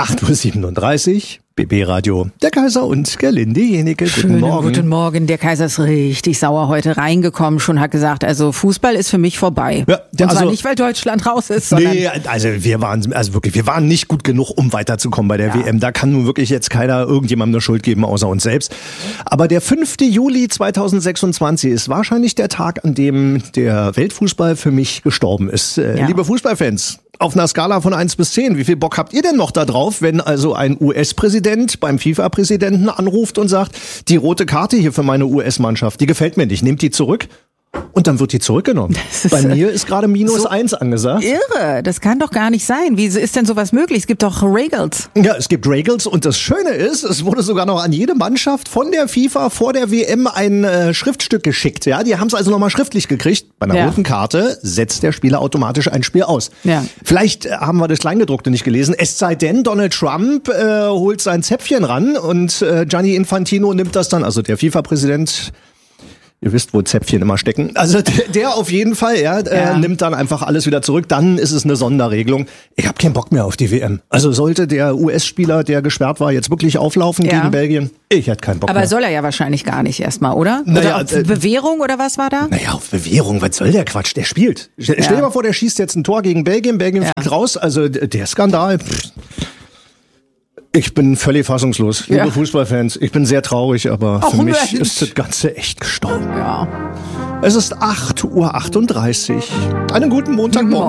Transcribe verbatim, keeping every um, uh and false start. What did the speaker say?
acht Uhr siebenunddreißig, B B-Radio, der Kaiser und Gerlinde Jenecke. Guten Schönen Morgen. Guten Morgen. Der Kaiser ist richtig sauer heute reingekommen, schon hat gesagt, also Fußball ist für mich vorbei. Ja, der, und zwar also, nicht, weil Deutschland raus ist, sondern... Nee, also wir waren, also wirklich, wir waren nicht gut genug, um weiterzukommen bei der Ja. W M. Da kann nun wirklich jetzt keiner irgendjemandem eine Schuld geben, außer uns selbst. Aber der fünfte Juli zweitausendsechsundzwanzig ist wahrscheinlich der Tag, an dem der Weltfußball für mich gestorben ist. Äh, Ja. Liebe Fußballfans, auf einer Skala von eins bis zehn, wie viel Bock habt ihr denn noch da drauf, wenn also ein U S-Präsident beim FIFA-Präsidenten anruft und sagt, die rote Karte hier für meine U S-Mannschaft, die gefällt mir nicht, nehmt die zurück? Und dann wird die zurückgenommen. ist, Bei mir ist gerade minus so eins angesagt. Irre, das kann doch gar nicht sein. Wie ist denn sowas möglich? Es gibt doch Regels. Ja, es gibt Regels und das Schöne ist, es wurde sogar noch an jede Mannschaft von der FIFA vor der W M ein äh, Schriftstück geschickt. Ja, die haben es also nochmal schriftlich gekriegt. Bei einer Ja. roten Karte setzt der Spieler automatisch ein Spiel aus. Ja. Vielleicht äh, haben wir das Kleingedruckte nicht gelesen. Es sei denn, Donald Trump äh, holt sein Zäpfchen ran und äh, Gianni Infantino nimmt das dann, also der FIFA-Präsident. Ihr wisst, wo Zäpfchen immer stecken. Also der, der auf jeden Fall, ja, äh, Ja. nimmt dann einfach alles wieder zurück. Dann ist es eine Sonderregelung. Ich habe keinen Bock mehr auf die W M. Also sollte der U S-Spieler, der gesperrt war, jetzt wirklich auflaufen Ja. gegen Belgien, ich hätte keinen Bock Aber mehr. soll er ja wahrscheinlich gar nicht erstmal, oder? Naja, oder auf äh, Bewährung oder was war da? Naja, auf Bewährung, was soll der Quatsch? Der spielt. Stell, stell dir mal vor, der schießt jetzt ein Tor gegen Belgien, Belgien Ja. fliegt raus. Also d- der Skandal. Pff. Ich bin völlig fassungslos. Liebe Ja. Fußballfans, ich bin sehr traurig, aber Ach, für mich Mensch. ist das Ganze echt gestorben. Ja. Es ist acht Uhr achtunddreißig. Einen guten Montagmorgen.